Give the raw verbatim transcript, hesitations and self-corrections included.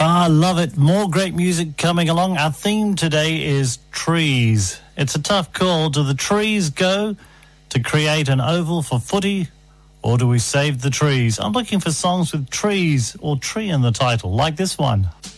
Ah, love it. More great music coming along. Our theme today is trees. It's a tough call. Do the trees go to create an oval for footy, or do we save the trees? I'm looking for songs with trees or tree in the title, like this one.